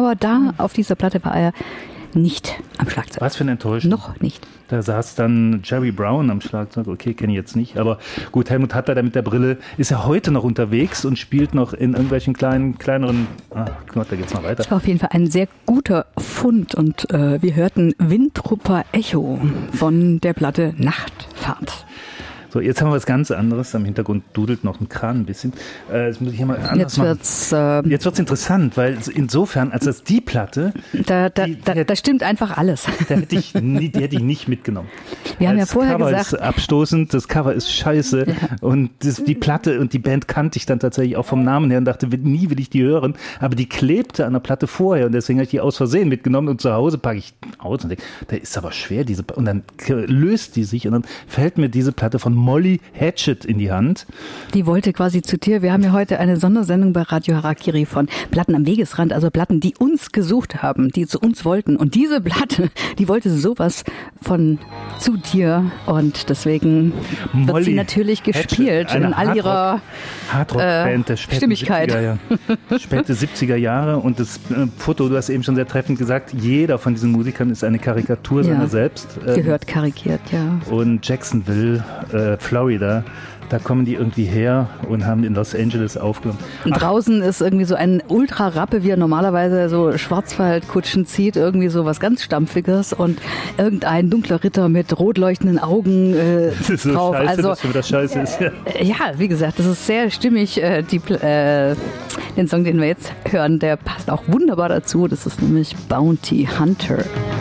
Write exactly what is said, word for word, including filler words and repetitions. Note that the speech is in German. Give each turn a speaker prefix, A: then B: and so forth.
A: Aber da auf dieser Platte war er nicht am Schlagzeug.
B: Was für eine Enttäuschung.
A: Noch nicht.
B: Da saß dann Jerry Brown am Schlagzeug. Okay, kenne ich jetzt nicht. Aber gut, Helmut Hattler mit der Brille ist ja heute noch unterwegs und spielt noch in irgendwelchen kleinen, kleineren... Ah Gott, da geht's mal weiter.
A: Das war auf jeden Fall ein sehr guter Fund. Und äh, wir hörten Windtrupper Echo von der Platte Nachtfahrt.
B: So, jetzt haben wir was ganz anderes. Am Hintergrund dudelt noch ein Kran ein bisschen. Äh, das muss ich hier mal anders
A: jetzt wird's,
B: machen.
A: Äh,
B: jetzt wird's interessant, weil insofern, als das die Platte...
A: Da, da,
B: die,
A: da, da stimmt einfach alles.
B: Da hätte ich nie, die hätte ich nicht mitgenommen.
A: Wir haben ja vorher
B: Cover
A: gesagt...
B: Das Cover ist abstoßend, das Cover ist scheiße. Ja. Und das, die Platte und die Band kannte ich dann tatsächlich auch vom Namen her und dachte, nie will ich die hören. Aber die klebte an der Platte vorher und deswegen habe ich die aus Versehen mitgenommen und zu Hause packe ich aus und denke, da ist aber schwer, diese... Und dann löst die sich und dann fällt mir diese Platte von Molly Hatchet in die Hand.
A: Die wollte quasi zu dir. Wir haben ja heute eine Sondersendung bei Radio Harakiri von Platten am Wegesrand, also Platten, die uns gesucht haben, die zu uns wollten. Und diese Platte, die wollte sowas von zu dir und deswegen Molly wird sie natürlich gespielt
B: Hatchet,
A: in all ihrer
B: Hardrock-Band der späten
A: Stimmigkeit.
B: siebziger, ja. Späte siebziger Jahre und das äh, Foto, du hast eben schon sehr treffend gesagt, jeder von diesen Musikern ist eine Karikatur
A: ja,
B: seiner selbst. Äh,
A: gehört karikiert, ja.
B: Und Jacksonville, äh, Florida, da kommen die irgendwie her und haben in Los Angeles aufgenommen.
A: Und draußen ist irgendwie so ein Ultra-Rappe, wie er normalerweise so Schwarzwaldkutschen zieht, irgendwie so was ganz Stampfiges und irgendein dunkler Ritter mit rot leuchtenden Augen äh,
B: das ist so
A: drauf.
B: scheiße,
A: also,
B: dass das scheiße ist. Ja.
A: Äh, ja, wie gesagt, das ist sehr stimmig. Äh, die, äh, den Song, den wir jetzt hören, der passt auch wunderbar dazu. Das ist nämlich Bounty Hunter.